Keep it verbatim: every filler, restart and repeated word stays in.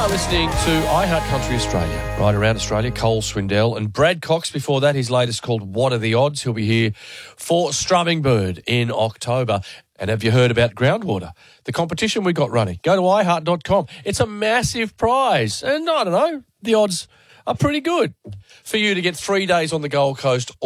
are listening to iHeart Country Australia, right around Australia. Cole Swindell and Brad Cox. Before that, his latest called What Are the Odds? He'll be here for Strumming Bird in October. And have you heard about Groundwater, the competition we got running? Go to i heart dot com. It's a massive prize. And I don't know, the odds are pretty good for you to get three days on the Gold Coast